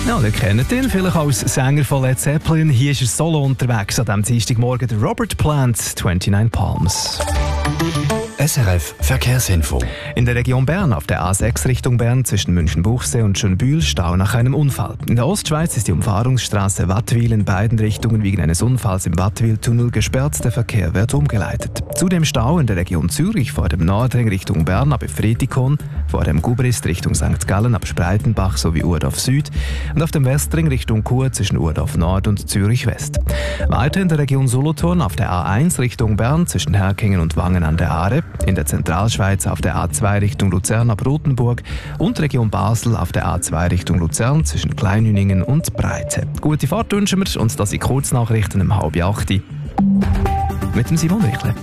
Ja, ihr kennt ihn vielleicht als Sänger von Led Zeppelin. Hier ist er solo unterwegs an diesem Dienstagmorgen, der Robert Plant, 29 Palms. SRF Verkehrsinfo. In der Region Bern auf der A6 Richtung Bern zwischen München-Buchsee und Schönbühl Stau nach einem Unfall. In der Ostschweiz ist die Umfahrungsstraße Wattwil in beiden Richtungen wegen eines Unfalls im Wattwil-Tunnel gesperrt. Der Verkehr wird umgeleitet. Zudem Stau in der Region Zürich vor dem Nordring Richtung Bern ab Efretikon, vor dem Gubrist Richtung St. Gallen ab Spreitenbach sowie Urdorf Süd und auf dem Westring Richtung Chur zwischen Urdorf Nord und Zürich West. Weiter in der Region Solothurn auf der A1 Richtung Bern zwischen Herkingen und Wangen an der Aare, in der Zentralschweiz auf der A2 Richtung Luzern ab Rothenburg und Region Basel auf der A2 Richtung Luzern zwischen Kleinhüningen und Breite. Gute Fahrt wünschen wir und das sind Kurznachrichten um 7:30 mit dem Simon Richle.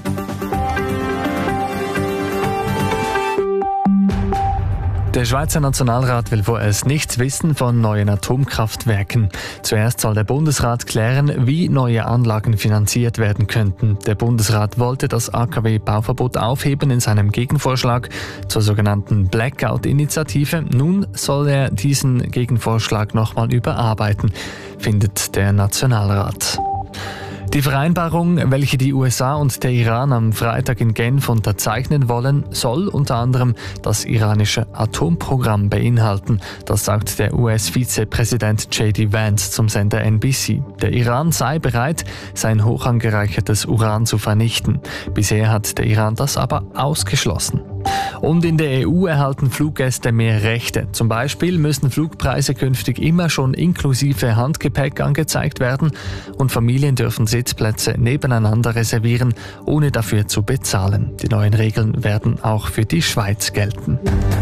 Der Schweizer Nationalrat will vorerst nichts wissen von neuen Atomkraftwerken. Zuerst soll der Bundesrat klären, wie neue Anlagen finanziert werden könnten. Der Bundesrat wollte das AKW-Bauverbot aufheben in seinem Gegenvorschlag zur sogenannten Blackout-Initiative. Nun soll er diesen Gegenvorschlag nochmal überarbeiten, findet der Nationalrat. Die Vereinbarung, welche die USA und der Iran am Freitag in Genf unterzeichnen wollen, soll unter anderem das iranische Atomprogramm beinhalten. Das sagt der US-Vizepräsident J.D. Vance zum Sender NBC. Der Iran sei bereit, sein hoch angereichertes Uran zu vernichten. Bisher hat der Iran das aber ausgeschlossen. Und in der EU erhalten Fluggäste mehr Rechte. Zum Beispiel müssen Flugpreise künftig immer schon inklusive Handgepäck angezeigt werden und Familien dürfen Sitzplätze nebeneinander reservieren, ohne dafür zu bezahlen. Die neuen Regeln werden auch für die Schweiz gelten.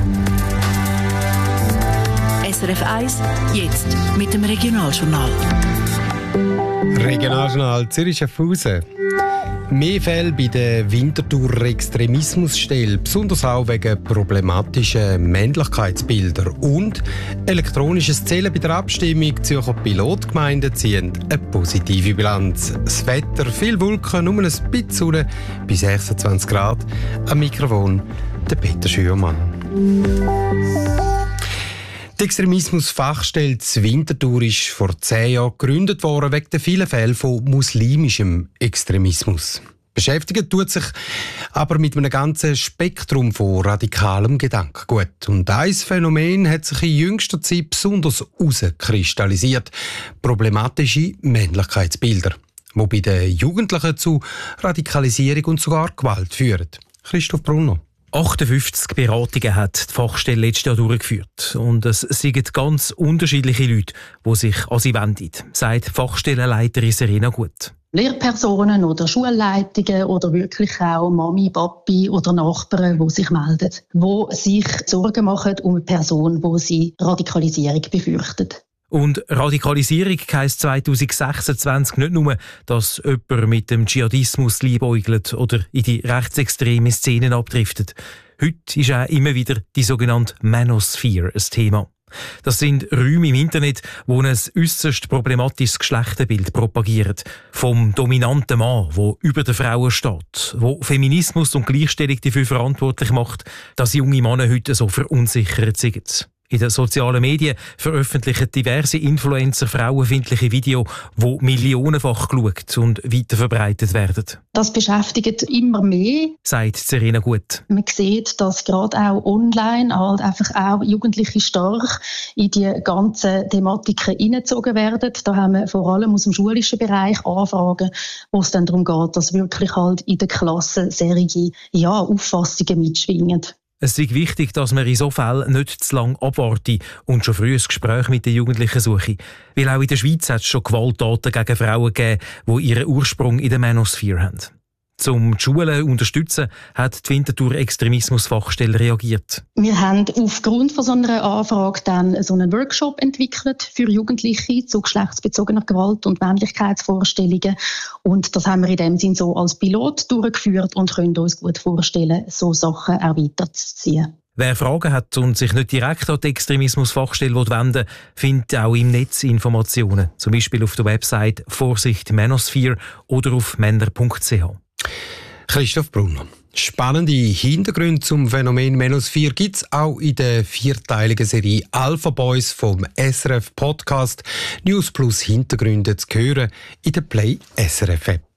SRF 1, jetzt mit dem Regionaljournal. Regionaljournal Zürich-Schaffhausen. Mehr Fälle bei der Winterthurer Extremismusstelle, besonders auch wegen problematischen Männlichkeitsbilder. Und elektronisches Zählen bei der Abstimmung. Zürcher Pilotgemeinden ziehen eine positive Bilanz. Das Wetter, viel Wolken, nur ein bisschen Sonne, bei 26 Grad. Am Mikrofon der Peter Schürmann. Die Extremismusfachstelle Winterthur ist vor 10 Jahren gegründet worden wegen der vielen Fälle von muslimischem Extremismus. Beschäftigt tut sich aber mit einem ganzen Spektrum von radikalem Gedankengut. Und ein Phänomen hat sich in jüngster Zeit besonders herauskristallisiert: problematische Männlichkeitsbilder, die bei den Jugendlichen zu Radikalisierung und sogar Gewalt führen. Christoph Brunner. 58 Beratungen hat die Fachstelle letztes Jahr durchgeführt. Und es sind ganz unterschiedliche Leute, die sich an sie wenden, sagt Fachstellenleiterin Serena Gut. Lehrpersonen oder Schulleitungen oder wirklich auch Mami, Papi oder Nachbarn, die sich melden, die sich Sorgen machen um eine Person, die sie Radikalisierung befürchtet. Und Radikalisierung heisst 2026 nicht nur, dass jemand mit dem Dschihadismus liebäugelt oder in die rechtsextreme Szenen abdriftet. Heute ist auch immer wieder die sogenannte Manosphere ein Thema. Das sind Räume im Internet, wo ein äusserst problematisches Geschlechterbild propagiert. Vom dominanten Mann, der über den Frauen steht, wo Feminismus und Gleichstellung dafür verantwortlich macht, dass junge Männer heute so verunsichert sind. In den sozialen Medien veröffentlichen diverse Influencer frauenfeindliche Videos, die millionenfach geschaut und weiterverbreitet werden. Das beschäftigt immer mehr, sagt Serena Gut. Man sieht, dass gerade auch online halt einfach auch Jugendliche stark in die ganzen Thematiken hineingezogen werden. Da haben wir vor allem aus dem schulischen Bereich Anfragen, wo es dann darum geht, dass wirklich halt in der Klasse solche Auffassungen mitschwingen. Es ist wichtig, dass man in so Fällen nicht zu lange abwartet und schon früh ein Gespräch mit den Jugendlichen sucht. Weil auch in der Schweiz hat es schon Gewalttaten gegen Frauen gegeben, die ihren Ursprung in der Manosphere haben. Um die Schulen zu unterstützen, hat die Winterthur Extremismusfachstelle reagiert. Wir haben aufgrund von so einer Anfrage dann so einen Workshop entwickelt für Jugendliche zu geschlechtsbezogener Gewalt und Männlichkeitsvorstellungen. Und das haben wir in dem Sinn so als Pilot durchgeführt und können uns gut vorstellen, so Sachen auch weiterzuziehen. Wer Fragen hat und sich nicht direkt an die Extremismusfachstelle wenden will, findet auch im Netz Informationen. Zum Beispiel auf der Website Vorsicht Manosphere oder auf männer.ch. Christoph Brunner. Spannende Hintergründe zum Phänomen -4 gibt es auch in der vierteiligen Serie Alpha Boys vom SRF Podcast. News plus Hintergründe zu hören in der Play SRF App.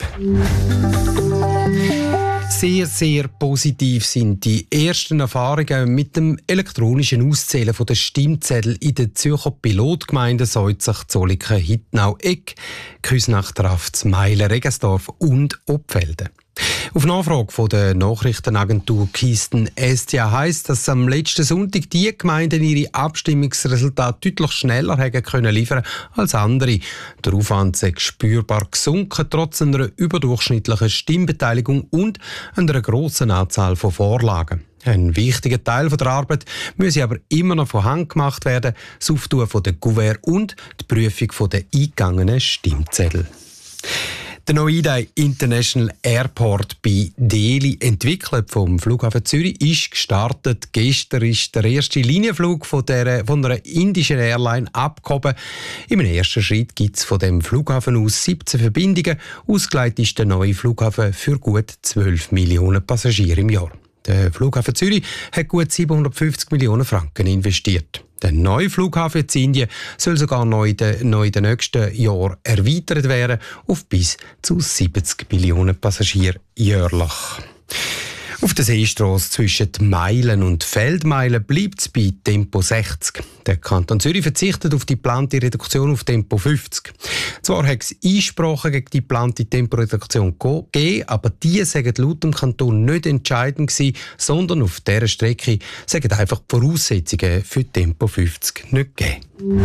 Sehr, sehr positiv sind die ersten Erfahrungen mit dem elektronischen Auszählen der Stimmzettel in der Zürcher Pilotgemeinde Seutzach, Zolliken, Hittnau, Egg, Küsnacht, Rafts, Meilen, Regensdorf und Obfelden. Auf Nachfrage von der Nachrichtenagentur Kisten STA heisst, dass am letzten Sonntag die Gemeinden ihre Abstimmungsresultate deutlich schneller hätten können liefern als andere. Der Aufwand sei spürbar gesunken, trotz einer überdurchschnittlichen Stimmbeteiligung und einer grossen Anzahl von Vorlagen. Ein wichtiger Teil der Arbeit müsse aber immer noch von Hand gemacht werden, das Auftun der Kuverts und die Prüfung der eingegangenen Stimmzettel. Der Noida International Airport bei Delhi, entwickelt vom Flughafen Zürich, ist gestartet. Gestern ist der erste Linienflug von einer indischen Airline abgehoben. Im ersten Schritt gibt es von dem Flughafen aus 17 Verbindungen. Ausgelegt ist der neue Flughafen für gut 12 Millionen Passagiere im Jahr. Der Flughafen Zürich hat gut 750 Millionen Franken investiert. Der neue Flughafen in Indien soll sogar noch in den nächsten Jahren erweitert werden auf bis zu 70 Millionen Passagiere jährlich. Auf der Seestrasse zwischen Meilen und Feldmeilen bleibt es bei Tempo 60. Der Kanton Zürich verzichtet auf die geplante Reduktion auf Tempo 50. Zwar hat es Einsprachen gegen die geplante Temporeduktion gegeben, aber die sagen laut dem Kanton nicht entscheidend gewesen, sondern auf dieser Strecke sagen einfach die Voraussetzungen für Tempo 50 nicht gegeben.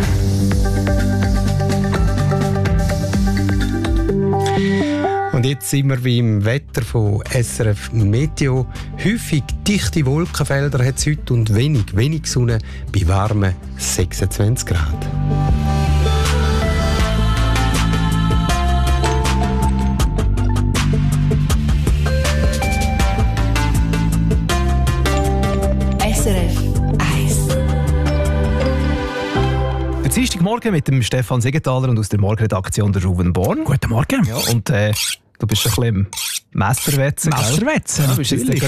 Und jetzt sind wir wie im Wetter von SRF Meteo. Häufig dichte Wolkenfelder hat es heute und wenig Sonne bei warmen 26 Grad. SRF 1. Dienstagmorgen mit dem Stefan Siegenthaler und aus der Morgenredaktion der Ruben Born. Guten Morgen. Ja, und du bist ein bisschen im Messerwetzen. Messerwetzen, ja,